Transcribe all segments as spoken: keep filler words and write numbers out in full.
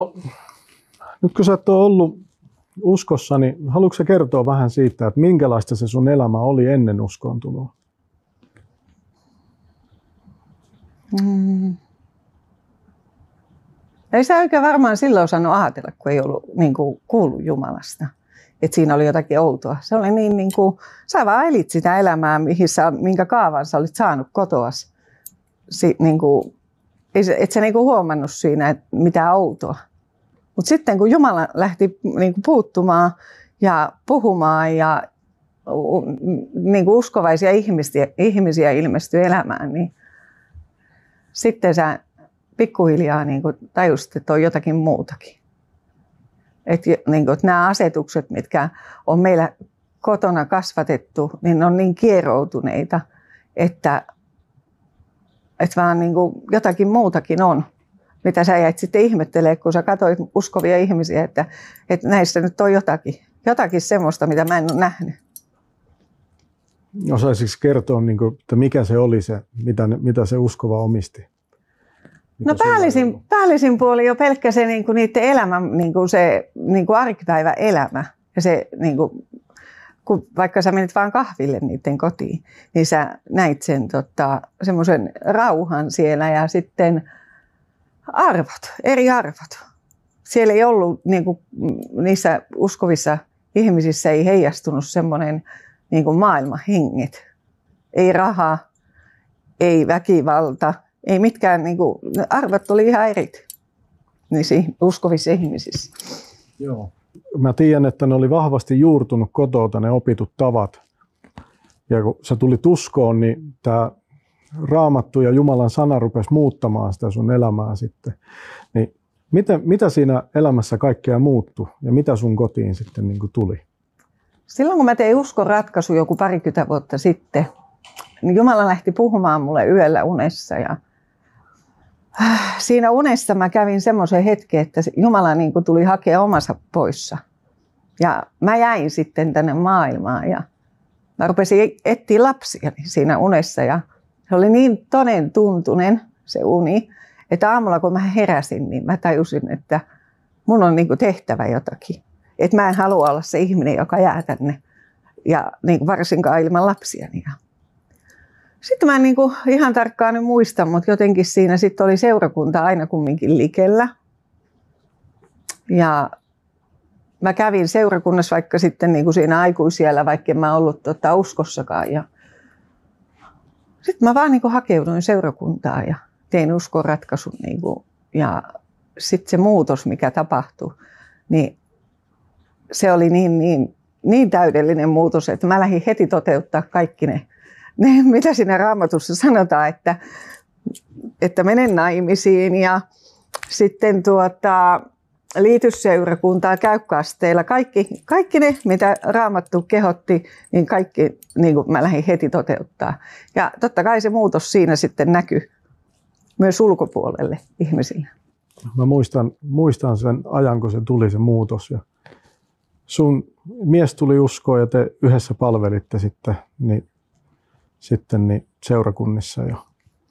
Nyt kun sä et ole ollut uskossa, niin haluatko sä kertoa vähän siitä, että minkälaista se sun elämä oli ennen uskoontuloa? Mm. Ei se oikein varmaan silloin osannut ajatella, kun ei ollut niin kuin, kuullut Jumalasta. Että siinä oli jotakin outoa. Se oli niin, niin kuin, sä vaan elit sitä elämää, mihin sä, minkä kaavan sä olit saanut kotoas. Si, niin kuin, et sä niin kuin huomannut siinä, että mitään outoa. Mutta sitten kun Jumala lähti niin kuin puuttumaan ja puhumaan ja niin kuin uskovaisia ihmisiä, ihmisiä ilmestyi elämään, niin sitten sä pikkuhiljaa niin kuin tajusit, että on jotakin muutakin. Että niin kuin, että nämä asetukset, mitkä on meillä kotona kasvatettu, niin ne on niin kieroutuneita, että, että vaan niin kuin jotakin muutakin on. Mitä sä jäit sitten ihmettelemään, kun sä katsoit uskovia ihmisiä, että, että näissä nyt on jotakin, jotakin semmoista, mitä mä en ole nähnyt. Osaisitko kertoa, niin kuin, että mikä se oli se, mitä, mitä se uskova omisti? No päällisin, päällisin puoli jo pelkkä se niin kuin niiden elämä, niin kuin se niin kuin arkipäivä elämä. Ja se, niin kuin, kun vaikka sä menit vaan kahville niiden kotiin, niin sä näit sen tota, semmoisen rauhan siellä ja sitten arvot, eri arvot. Siellä ei ollut, niin kuin, niissä uskovissa ihmisissä ei heijastunut semmoinen niin kuin maailmanhenget. Ei raha, ei väkivalta, ei mitkään, niin kuin, arvot oli ihan erit niissä uskovissa ihmisissä. Joo. Mä tiedän, että ne oli vahvasti juurtunut kotota ne opitut tavat. Ja kun sä tulit uskoon, niin tämä Raamattu ja Jumalan sana rupesi muuttamaan sitä sun elämää sitten. Niin mitä, mitä siinä elämässä kaikkea muuttui ja mitä sun kotiin sitten niin kuin tuli? Silloin kun mä tein uskon ratkaisu joku parikymmentä vuotta sitten, niin Jumala lähti puhumaan mulle yöllä unessa. Ja siinä unessa mä kävin semmoisen hetken, että Jumala niin kuin tuli hakea omansa poissa. Ja mä jäin sitten tänne maailmaan ja mä rupesin etsiä lapsia siinä unessa. Ja se oli niin toden tuntunen se uni, että aamulla kun mä heräsin, niin mä tajusin, että mun on niin kuin tehtävä jotakin. Että mä en halua olla se ihminen, joka jää tänne, ja niin kuin varsinkaan ilman lapsiani. Sitten mä en niin kuin ihan tarkkaan nyt muista, mutta jotenkin siinä sitten oli seurakunta aina kumminkin likellä. Ja mä kävin seurakunnassa vaikka sitten niin kuin siinä aikuisiellä, vaikka en mä ollut tota uskossakaan. Ja sitten mä vaan niin kuin hakeuduin seurakuntaan ja tein uskon ratkaisun. Niin kuin, ja sitten se muutos, mikä tapahtui, niin se oli niin, niin, niin täydellinen muutos, että mä lähdin heti toteuttaa kaikki ne, ne mitä siinä Raamatussa sanotaan, että, että menen naimisiin ja sitten tuota, liity seurakuntaan, käy kasteilla. Kaikki, kaikki ne, mitä Raamattu kehotti, niin kaikki niin kuin mä lähdin heti toteuttaa. Ja totta kai se muutos siinä sitten näkyi myös ulkopuolelle ihmisille. Mä muistan, muistan sen ajan, kun se tuli se muutos. Ja sun mies tuli uskoon ja te yhdessä palvelitte sitten, niin, sitten niin seurakunnissa. Ja,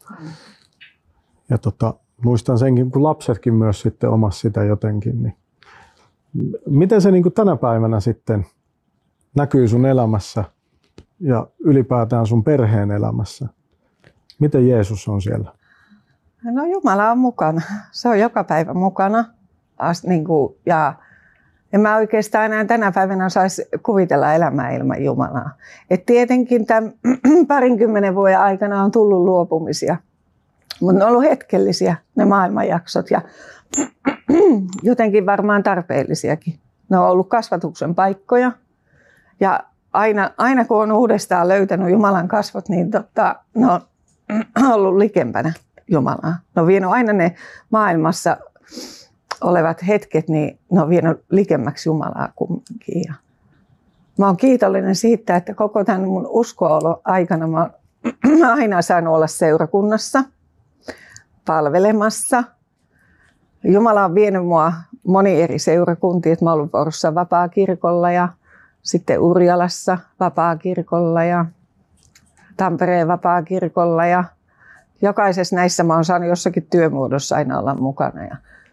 ja tota, muistan senkin, kun lapsetkin myös sitten omasi sitä jotenkin. Niin. Miten se niin kuin tänä päivänä sitten näkyy sun elämässä ja ylipäätään sun perheen elämässä? Miten Jeesus on siellä? No Jumala on mukana. Se on joka päivä mukana. Niin kuin, ja en mä oikeastaan enää tänä päivänä saisi kuvitella elämää ilman Jumalaa. Et tietenkin tämän parinkymmenen vuoden aikana on tullut luopumisia. Mutta ne on ollut hetkellisiä ne maailmanjaksot ja jotenkin varmaan tarpeellisiakin. Ne on ollut kasvatuksen paikkoja. Ja aina, aina kun on uudestaan löytänyt Jumalan kasvot, niin totta, ne on ollut likempänä Jumalaa. Ne on vienyt aina ne maailmassa olevat hetket, niin ne on vienyt likemmäksi Jumalaa kumminkin. Ja mä oon kiitollinen siitä, että koko tämän mun usko-olo aikana mä oon aina saanut olla seurakunnassa, palvelemassa. Jumala on vienyt mua moni eri seurakuntiin. Mä oon ollut Forssan Vapaakirkolla ja sitten Urjalassa Vapaakirkolla ja Tampereen Vapaakirkolla. Ja jokaisessa näissä mä oon saanut jossakin työmuodossa aina olla mukana. Ja